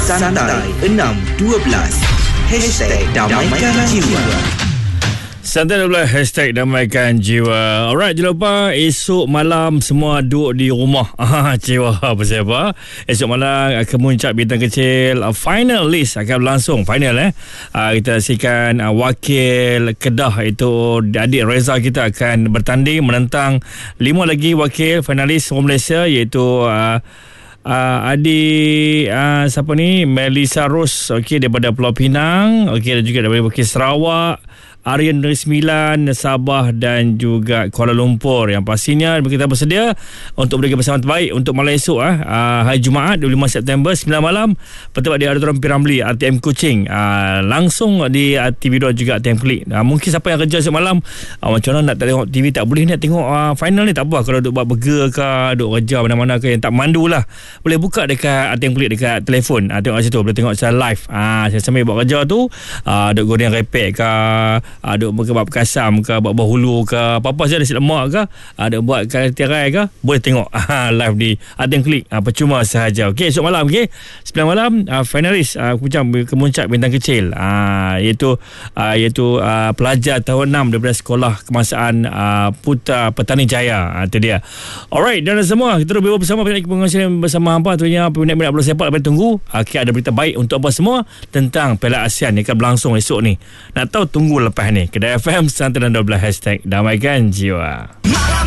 Santai 612 #Damaikan Jiwa. Santai 12 #Damaikan Jiwa. Alright, jangan lupa esok malam semua duduk di rumah. Jiwa pasal apa? Esok malam Kemuncak Bintang Kecil final list akan berlangsung. Final kita saksikan wakil Kedah itu adik Reza kita akan bertanding menentang 5 lagi wakil finalis orang Malaysia iaitu adik siapa ni, Melissa Rose, okey, daripada Pulau Pinang, okey, dan juga daripada Bukit Sarawak, Aryan dari Sembilan, Sabah dan juga Kuala Lumpur. Yang pastinya kita bersedia untuk berikan bersama terbaik untuk malam esok hari Jumaat 25 September 9 malam bertempat di Auditorium P. Ramlee RTM Kuching, langsung di TV2 juga RTM Klik. Mungkin siapa yang kerja esok malam macam mana nak tengok TV, tak boleh nak tengok final ni, tak apa. Kalau duk buat burger ke, duk kerja mana-mana ke yang tak mandu lah, boleh buka dekat RTM Klik dekat telefon, tengok kat situ, boleh tengok secara live. Saya sambil buat kerja tu duk goreng repek ke, duk buat kasam ke, buat hulu ke, apa-apa saja, nasi lemak ke, duk buat tirai ke, boleh tengok live di RTM Klik, percuma sahaja. Okey, esok malam, okey, 9 malam finalis Kemuncak Bintang Kecil, iaitu pelajar tahun 6 daripada Sekolah Kebangsaan Putra Petani Jaya. Itu dia. Alright, dan semua kita terus bersama pengurusan bersama hampa tentunya peminat-peminat bola sepak lepas tunggu. Ada berita baik untuk apa semua tentang Piala ASEAN yang akan berlangsung esok ni. Nak tahu, tunggu lepas ni. Kedai FM Santai 12 #Damaikan Jiwa.